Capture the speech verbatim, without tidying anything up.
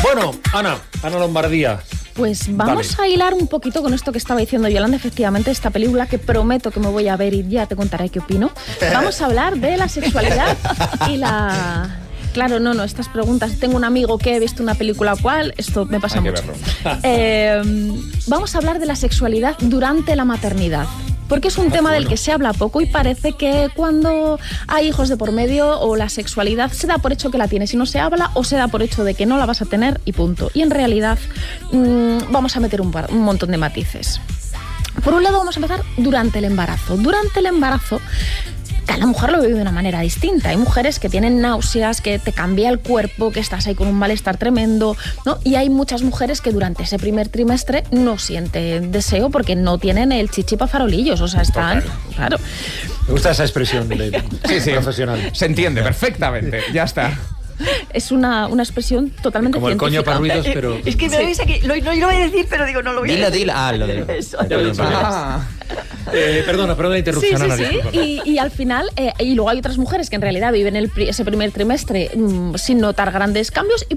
Bueno, Ana, Ana Lombardía. Pues vamos Vale. a hilar un poquito con esto que estaba diciendo Yolanda, efectivamente, esta película que prometo que me voy a ver y ya te contaré qué opino. Vamos a hablar de la sexualidad y la... Claro, no, no, estas preguntas. Tengo un amigo que he visto una película cual, esto me pasa Hay que mucho. verlo. Eh, vamos a hablar de la sexualidad durante la maternidad. Porque es un Ah, tema bueno. del que se habla poco y parece que cuando hay hijos de por medio o la sexualidad se da por hecho que la tienes y no se habla, o se da por hecho de que no la vas a tener y punto. Y en realidad mmm, vamos a meter un, par, un montón de matices. Por un lado vamos a empezar durante el embarazo. Durante el embarazo cada mujer lo vive de una manera distinta. Hay mujeres que tienen náuseas, que te cambia el cuerpo, que estás ahí con un malestar tremendo, ¿no? Y hay muchas mujeres que durante ese primer trimestre no sienten deseo porque no tienen el chichi pa' farolillos, o sea, están... Total. Claro. Me gusta esa expresión de Sí, sí. profesional. Se entiende perfectamente. Ya está. Es una, una expresión totalmente Como el coño científica. para ruidos, pero... Es que me veis aquí, lo, lo, lo voy a decir, pero digo, no lo voy a Dilo, decir. dilo. Ah, lo de... Eso, Ya lo he dicho. Ah. Eh, perdona, perdona la Sí, interrupción, sí, Ana. sí. discúlpame. Y, y al final, eh, y luego hay otras mujeres que en realidad viven el, pri- ese primer trimestre mmm, sin notar grandes cambios y